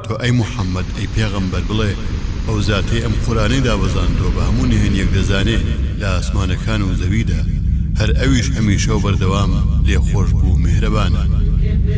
تۆ ئەی محەممەد ئەی پێغەمبەر بڵێ ئەو زاتەی ئەم قورانەی دابەزاندۆ بە هەموو نهێنیەک دەزانێ لە ئاسمانەکان و زەویدا هەر ئەویش هەمیشە و بەردەوام لێخۆش بوو میهرەبانە